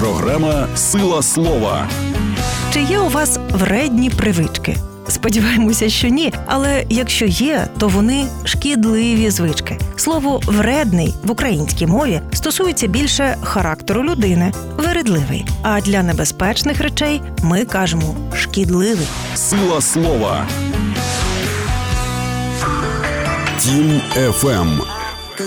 Програма «Сила слова». Чи є у вас вредні привички? Сподіваємося, що ні, але якщо є, то вони шкідливі звички. Слово «вредний» в українській мові стосується більше характеру людини – вередливий. А для небезпечних речей ми кажемо «шкідливий». Сила слова. Тім ФМ.